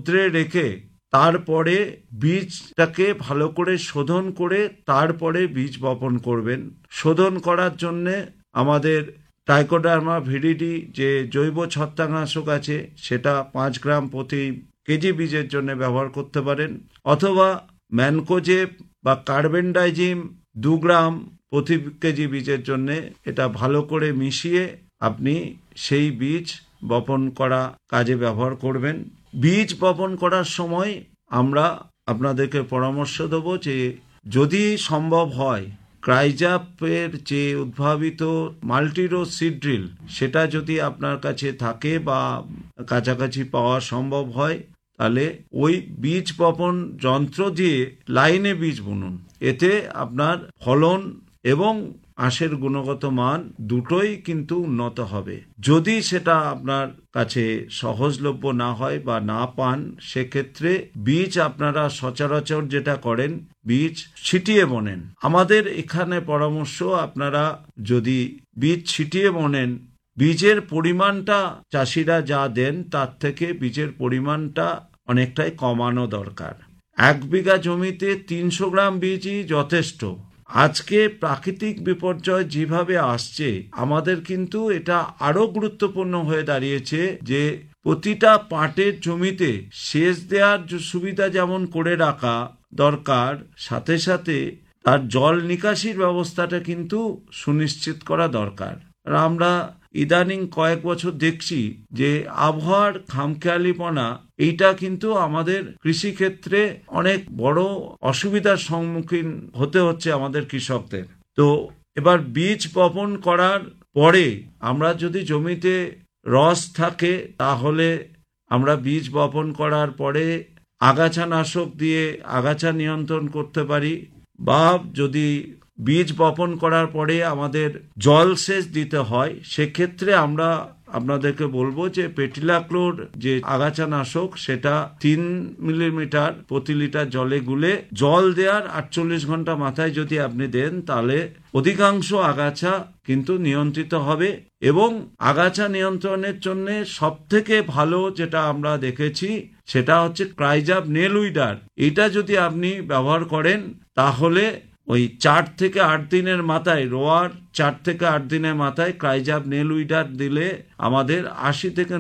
রৌদ্রে রেখে তারপরে বীজটাকে ভালো করে শোধন করে তারপরে বীজ বপন করবেন। শোধন করার জন্যে আমাদের ট্রাইকোডার্মা ভিরিডি যে জৈব ছত্রাকনাশক আছে সেটা 5 গ্রাম প্রতি কেজি বীজের জন্য ব্যবহার করতে পারেন, অথবা ম্যানকোজেব বা কার্বেন্ডাইজিম 2 গ্রাম প্রতি কেজি বীজের জন্য এটা ভালো করে মিশিয়ে আপনি সেই বীজ বপন করা কাজে ব্যবহার করবেন। বীজ বপন করার সময় আমরা আপনাদেরকে পরামর্শ দেব যে যদি সম্ভব হয় ক্রাইজাপের যে উদ্ভাবিত মাল্টিরো সিড ড্রিল সেটা যদি আপনার কাছে থাকে বা কাছাকাছি পাওয়া সম্ভব হয় তাহলে ওই বীজ বপন যন্ত্র দিয়ে লাইনে বীজ বুনুন। এতে আপনার ফলন এবং আঁশের গুণগত মান দুটোই কিন্তু উন্নত হবে। যদি সেটা আপনার কাছে সহজলভ্য না হয় বা না পান সেক্ষেত্রে বীজ আপনারা সচরাচর যেটা করেন বীজ ছিটিয়ে বোনেন। আমাদের এখানে পরামর্শ আপনারা যদি বীজ ছিটিয়ে বোনেন বীজের পরিমাণটা চাষিরা যা দেন তার থেকে বীজের পরিমাণটা অনেকটাই কমানো দরকার। 1 বিঘা জমিতে 300 গ্রাম বীজই যথেষ্ট। আজকে প্রাকৃতিক বিপর্যয় যেভাবে আসছে আমাদের কিন্তু এটা আরো গুরুত্বপূর্ণ হয়ে দাঁড়িয়েছে যে প্রতিটা পাটের জমিতে সেচ দেওয়ার সুবিধা যেমন করে রাখা দরকার, সাথে সাথে তার জল নিকাশির ব্যবস্থাটা কিন্তু সুনিশ্চিত করা দরকার। আমরা ইদানিং কয়েক বছর দেখছি যে আবহাওয়ার খামখেয়ালিপনা এইটা কিন্তু আমাদের কৃষিক্ষেত্রে অনেক বড় অসুবিধার সম্মুখীন হতে হচ্ছে আমাদের কৃষকদের। তো এবার বীজ বপন করার পরে আমরা যদি জমিতে রস থাকে তাহলে আমরা বীজ বপন করার পরে আগাছানাশক দিয়ে আগাছা নিয়ন্ত্রণ করতে পারি, বা যদি বীজ বপন করার পরে আমাদের জলসেচ দিতে হয় সেক্ষেত্রে আমরা আপনাদেরকে বলবো যে পেটিলাক্লোর যে আগাছানাশক সেটা 3 মিলিমিটার প্রতি লিটার জলে গুলে জল দেওয়ার 48 ঘন্টা মাথায় যদি আপনি দেন তাহলে অধিকাংশ আগাছা কিন্তু নিয়ন্ত্রিত হবে। এবং আগাছা নিয়ন্ত্রণের জন্য সব থেকে ভালো যেটা আমরা দেখেছি সেটা হচ্ছে ক্রাইজাপ নেল উইডার। এটা যদি আপনি ব্যবহার করেন তাহলে ওই 4 থেকে 8 দিনের মাথায় রোয়ার 4 থেকে 8 দিনের মাথায় ক্রাইজাপ নেল উইডার দিলে আমাদের 80 থেকে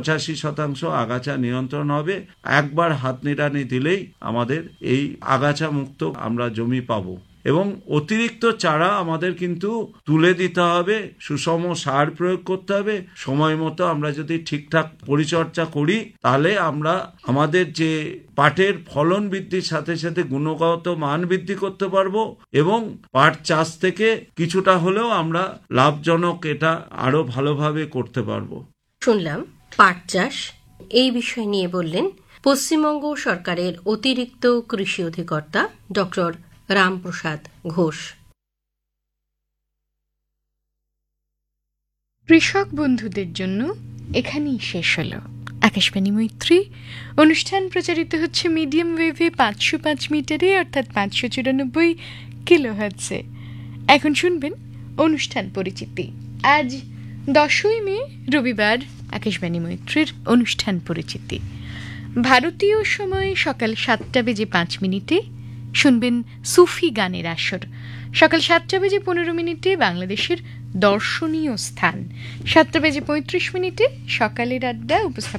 85% আগাছা নিয়ন্ত্রণ হবে। একবার হাত নিড়ানি দিলেই আমাদের এই আগাছা মুক্ত আমরা জমি পাবো। এবং অতিরিক্ত চারা আমাদের কিন্তু তুলে দিতে হবে, সুষম সার প্রয়োগ করতে হবে। সময় মতো আমরা যদি ঠিকঠাক পরিচর্যা করি তাহলে আমরা আমাদের যে পাটের ফলন বৃদ্ধির সাথে সাথে গুণগত মান বৃদ্ধি করতে পারবো এবং পাট চাষ থেকে কিছুটা হলেও আমরা লাভজনক এটা আরো ভালোভাবে করতে পারবো। শুনলাম পাট চাষ, এই বিষয় নিয়ে বললেন পশ্চিমবঙ্গ সরকারের অতিরিক্ত কৃষি অধিকর্তা ডক্টর রামপ্রসাদ ঘোষ। কৃষক বন্ধুদের জন্য এখানেই শেষ হলো আকাশবাণী মৈত্রী। অনুষ্ঠান প্রচারিত হচ্ছে মিডিয়াম ওয়েভে 505 মিটারে অর্থাৎ 594 কিলোহার্টজে। এখন শুনবেন অনুষ্ঠান পরিচিতি। আজ 10ই মে রবিবার আকাশবাণী মৈত্রীর অনুষ্ঠান পরিচিতি। ভারতীয় সময় সকাল 7:05 শুনবেন সুফি গানের আসর। সকাল 7:15 বাংলাদেশের দর্শনীয় স্থান। 7:35 সকালের আড্ডা উপস্থাপন